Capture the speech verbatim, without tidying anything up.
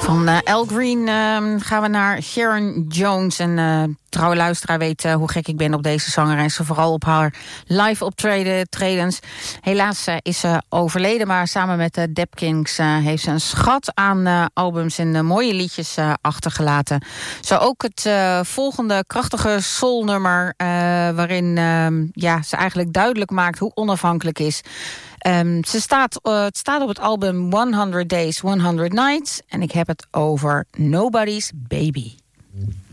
Van uh, Al Green uh, gaan we naar Sharon Jones. En uh, trouwe luisteraar weet uh, hoe gek ik ben op deze zangeres. Vooral op haar live optredens. Helaas uh, is ze overleden, maar samen met de Depkins uh, heeft ze een schat aan uh, albums en uh, mooie liedjes uh, achtergelaten. Zo ook het uh, volgende krachtige soulnummer, uh, waarin uh, ja, ze eigenlijk duidelijk maakt hoe onafhankelijk is. Um, ze staat, uh, het staat op het album honderd Days, honderd Nights. En ik heb het over Nobody's Baby.